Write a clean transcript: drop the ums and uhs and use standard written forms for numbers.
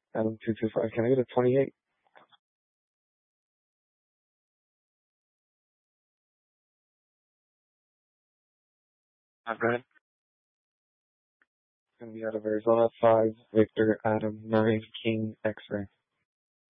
Adam 225. Can I get a 28? Not red. Gonna be out of Arizona 5, Victor, Adam 9, King, X-ray.